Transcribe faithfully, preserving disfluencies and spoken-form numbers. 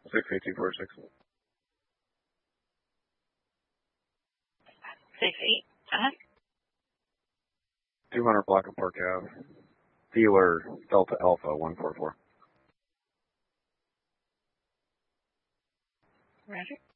six eight two four six. Six eight. Uh-huh. two hundred block of Park Ave. Dealer Delta Alpha one four four. Roger.